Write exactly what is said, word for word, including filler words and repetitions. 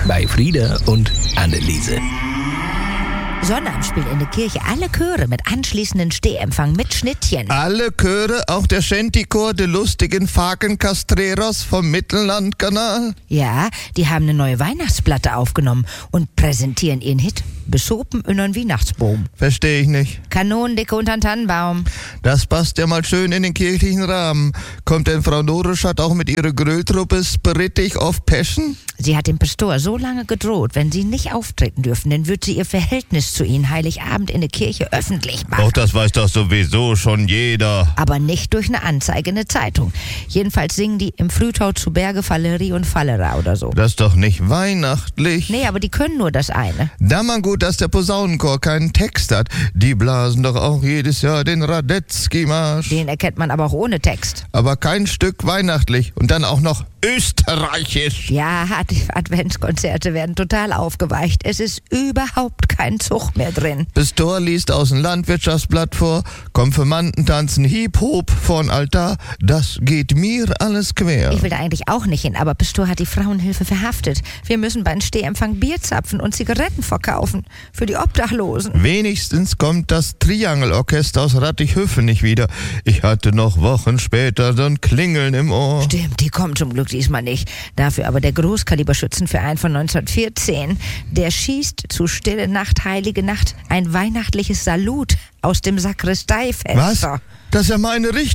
bei Frieda und Anneliese. Sonnabend spielen in der Kirche alle Chöre mit anschließenden Stehempfang mit Schnittchen. Alle Chöre, auch der Shantychor der lustigen Faken-Castreros vom Mittellandkanal? Ja, die haben eine neue Weihnachtsplatte aufgenommen und präsentieren ihren Hit Besopen in einen Weihnachtsbaum. Verstehe ich nicht. Kanonendicke untern Tannenbaum. Das passt ja mal schön in den kirchlichen Rahmen. Kommt denn Frau Noreschat auch mit ihrer Grilltruppe Spiritig of Passion? Sie hat dem Pastor so lange gedroht, wenn sie nicht auftreten dürfen, dann wird sie ihr Verhältnis zu ihnen Heiligabend in der Kirche öffentlich machen. Doch, das weiß doch sowieso schon jeder. Aber nicht durch eine Anzeige in der Zeitung. Jedenfalls singen die im Frühtau zu Berge, Valerie und Fallera oder so. Das ist doch nicht weihnachtlich. Nee, aber die können nur das eine. Da man gut, dass der Posaunenchor keinen Text hat. Die blasen doch auch jedes Jahr den Radetzky-Marsch. Den erkennt man aber auch ohne Text. Aber kein Stück weihnachtlich. Und dann auch noch österreichisch. Ja, die Adventskonzerte werden total aufgeweicht. Es ist überhaupt kein Zug mehr drin. Pastor liest aus dem Landwirtschaftsblatt vor, Konfirmanden tanzen Hip-Hop vorn Altar. Das geht mir alles quer. Ich will da eigentlich auch nicht hin, aber Pastor hat die Frauenhilfe verhaftet. Wir müssen beim Stehempfang Bier zapfen und Zigaretten verkaufen. Für die Obdachlosen. Wenigstens kommt das Triangelorchester aus Rattichhöfe nicht wieder. Ich hatte noch Wochen später so ein Klingeln im Ohr. Stimmt, die kommen zum Glück diesmal nicht. Dafür aber der Großkaliberschützenverein von neunzehnhundertvierzehn. Der schießt zu Stille Nacht, Heilige Nacht ein weihnachtliches Salut aus dem Sakristeifenster. Was? Das ist ja meine Richtung.